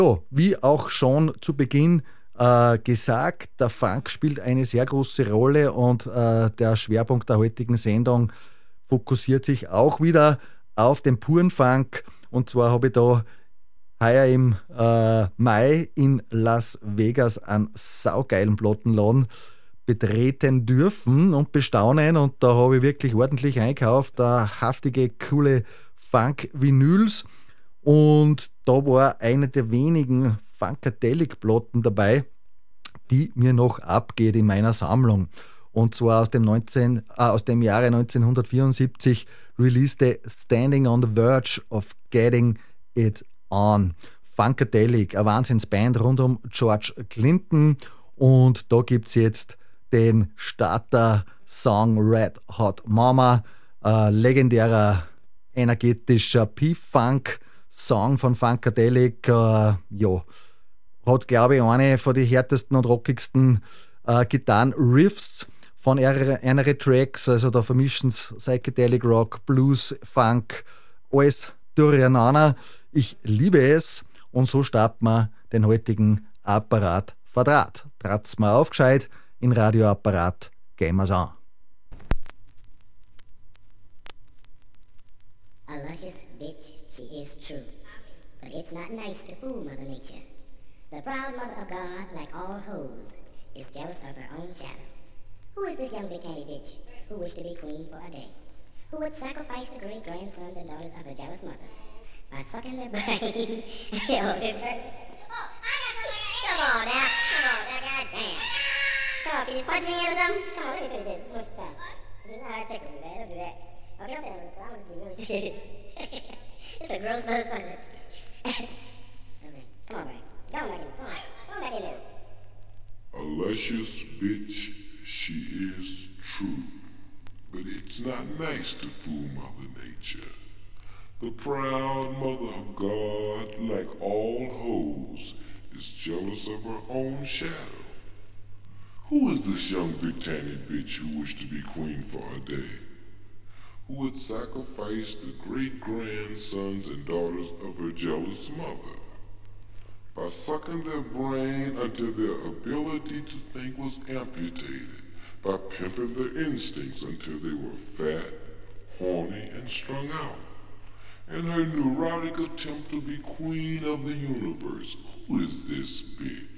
So, wie auch schon zu Beginn gesagt, der Funk spielt eine sehr große Rolle und der Schwerpunkt der heutigen Sendung fokussiert sich auch wieder auf den puren Funk. Und zwar habe ich da heuer im Mai in Las Vegas einen saugeilen Plattenladen betreten dürfen und bestaunen. Und da habe ich wirklich ordentlich einkauft, haftige, coole Funk-Vinyls. Und da war eine der wenigen Funkadelic-Platten dabei, die mir noch abgeht in meiner Sammlung. Und zwar aus dem Jahre 1974 releaste Standing on the Verge of Getting It On. Funkadelic, eine Wahnsinnsband rund um George Clinton. Und da gibt es jetzt den Starter-Song Red Hot Mama, legendärer, energetischer P-Funk-Song von Funkadelic. Ja, hat, glaube ich, eine von den härtesten und rockigsten Gitarren-Riffs von einer Tracks. Also da vermischen sie Psychedelic Rock, Blues, Funk, alles durcheinander. Ich liebe es und so starten wir den heutigen Apparat Verdraht. Draht's mal auf gescheit in Radioapparat, gehen wir's an. A luscious bitch, she is true. But it's not nice to fool Mother Nature. The proud mother of God, like all hoes, is jealous of her own shadow. Who is this young big candy bitch who wished to be queen for a day? Who would sacrifice the great grandsons and daughters of her jealous mother by sucking their brain? Come on now, goddamn. Come on, can you punch me in or something? Come on, let me finish this. What's the time? You know how to tickle me, man. Don't do that. Okay, don't say that. I'm just being really serious. It's a gross motherfucker. Okay, come on, Brian. Go on back in there. Come on. Go back in there. A luscious bitch, she is true. But it's not nice to fool Mother Nature. The proud mother of God, like all hoes, is jealous of her own shadow. Who is this young big-tanny bitch who wished to be queen for a day? Who would sacrifice the great-grandsons and daughters of her jealous mother by sucking their brain until their ability to think was amputated, by pimping their instincts until they were fat, horny, and strung out, in her neurotic attempt to be queen of the universe? Who is this bitch?